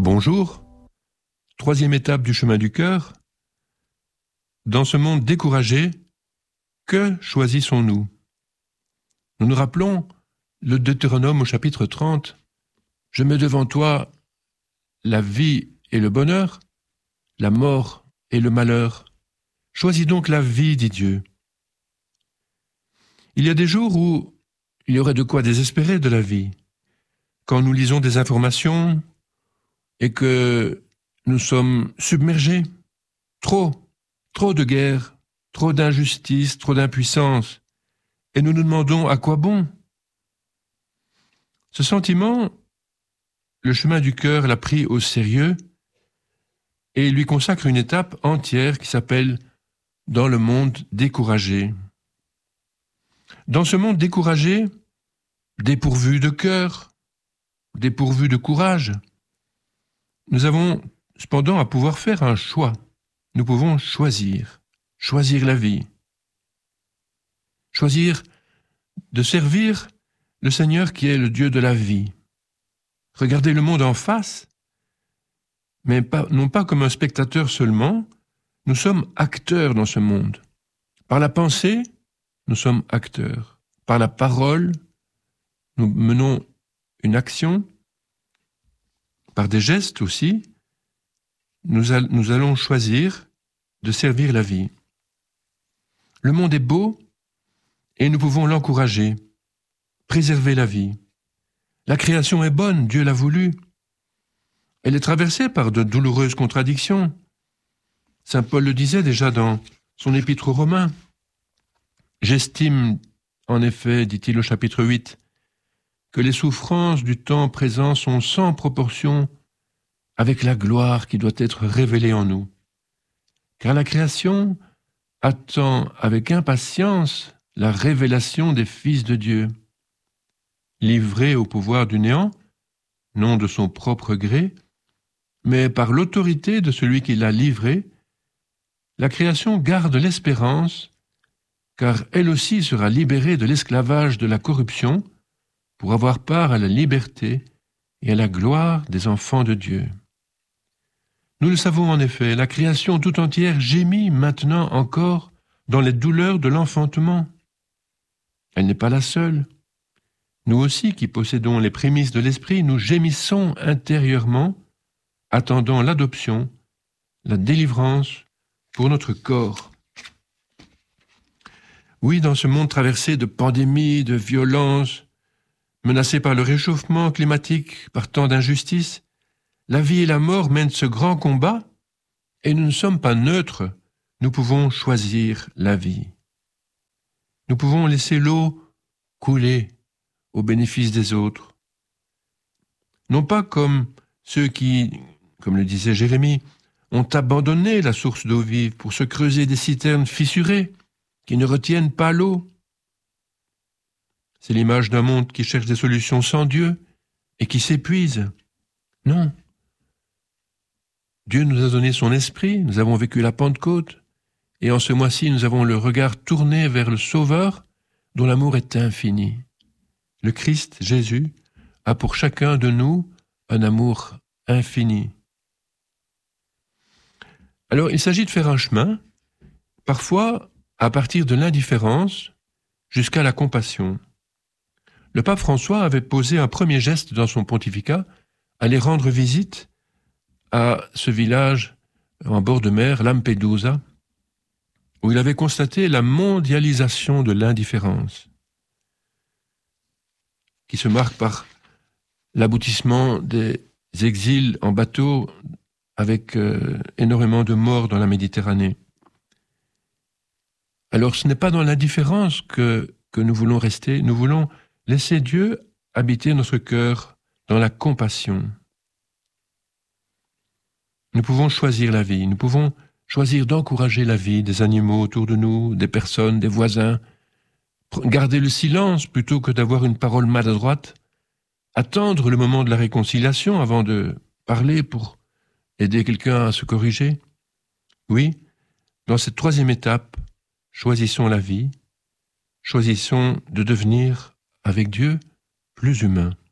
Bonjour, troisième étape du chemin du cœur. Dans ce monde découragé, que choisissons-nous ? Nous nous rappelons le Deutéronome au chapitre 30. « Je mets devant toi la vie et le bonheur, la mort et le malheur. Choisis donc la vie, dit Dieu. » Il y a des jours où il y aurait de quoi désespérer de la vie. Quand nous lisons des informations et que nous sommes submergés, trop de guerre, trop d'injustice, trop d'impuissance, et nous nous demandons à quoi bon ? Ce sentiment, le chemin du cœur l'a pris au sérieux et lui consacre une étape entière qui s'appelle « Dans le monde découragé ». Dans ce monde découragé, dépourvu de cœur, dépourvu de courage, nous avons cependant à pouvoir faire un choix. Nous pouvons choisir la vie. Choisir de servir le Seigneur qui est le Dieu de la vie. Regarder le monde en face, mais non pas comme un spectateur seulement, nous sommes acteurs dans ce monde. Par la pensée, nous sommes acteurs. Par la parole, nous menons une action. Par des gestes aussi, nous allons choisir de servir la vie. Le monde est beau et nous pouvons l'encourager, préserver la vie. La création est bonne, Dieu l'a voulu. Elle est traversée par de douloureuses contradictions. Saint Paul le disait déjà dans son épître aux Romains. « J'estime, en effet, dit-il au chapitre 8, que les souffrances du temps présent sont sans proportion avec la gloire qui doit être révélée en nous. Car la création attend avec impatience la révélation des fils de Dieu. Livrée au pouvoir du néant, non de son propre gré, mais par l'autorité de celui qui l'a livrée, la création garde l'espérance, car elle aussi sera libérée de l'esclavage de la corruption pour avoir part à la liberté et à la gloire des enfants de Dieu. Nous le savons en effet, la création tout entière gémit maintenant encore dans les douleurs de l'enfantement. Elle n'est pas la seule. Nous aussi qui possédons les prémices de l'esprit, nous gémissons intérieurement, attendant l'adoption, la délivrance pour notre corps. Oui, dans ce monde traversé de pandémies, de violences, menacé par le réchauffement climatique, par tant d'injustices, la vie et la mort mènent ce grand combat et nous ne sommes pas neutres, nous pouvons choisir la vie. Nous pouvons laisser l'eau couler au bénéfice des autres. Non pas comme ceux qui, comme le disait Jérémie, ont abandonné la source d'eau vive pour se creuser des citernes fissurées qui ne retiennent pas l'eau. C'est l'image d'un monde qui cherche des solutions sans Dieu et qui s'épuise. Non. Dieu nous a donné son esprit, nous avons vécu la Pentecôte, et en ce mois-ci, nous avons le regard tourné vers le Sauveur, dont l'amour est infini. Le Christ, Jésus, a pour chacun de nous un amour infini. Alors, il s'agit de faire un chemin, parfois à partir de l'indifférence jusqu'à la compassion. Le pape François avait posé un premier geste dans son pontificat, aller rendre visite à ce village en bord de mer, Lampedusa, où il avait constaté la mondialisation de l'indifférence, qui se marque par l'aboutissement des exils en bateau avec énormément de morts dans la Méditerranée. Alors ce n'est pas dans l'indifférence que nous voulons rester, nous voulons laisser Dieu habiter notre cœur dans la compassion. Nous pouvons choisir la vie, nous pouvons choisir d'encourager la vie des animaux autour de nous, des personnes, des voisins, garder le silence plutôt que d'avoir une parole maladroite, attendre le moment de la réconciliation avant de parler pour aider quelqu'un à se corriger. Oui, dans cette troisième étape, choisissons la vie, choisissons de devenir, avec Dieu, plus humains.